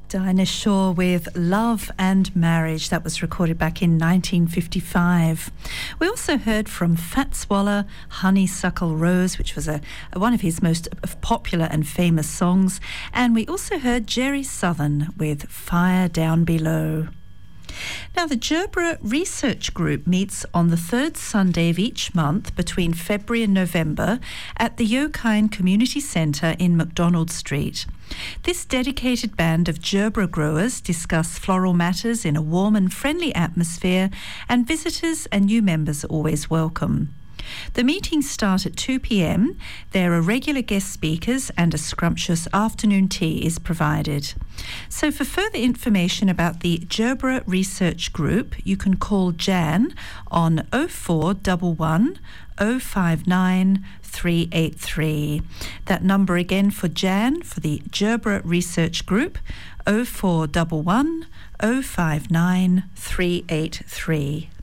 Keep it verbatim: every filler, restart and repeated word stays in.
Dinah Shore with Love and Marriage. That was recorded back in nineteen fifty-five. We also heard from Fats Waller, Honeysuckle Rose, which was a, a one of his most popular and famous songs. And we also heard Jerry Southern with Fire Down Below. Now, the Gerbera Research Group meets on the third Sunday of each month between February and November at the Yokine Community Centre in McDonald Street. This dedicated band of Gerbera growers discuss floral matters in a warm and friendly atmosphere, and visitors and new members are always welcome. The meetings start at two p.m. There are regular guest speakers and a scrumptious afternoon tea is provided. So for further information about the Gerbera Research Group, you can call Jan on oh four one one, oh five nine, three eight three. That number again for Jan for the Gerbera Research Group, oh four one one, oh five nine, three eight three.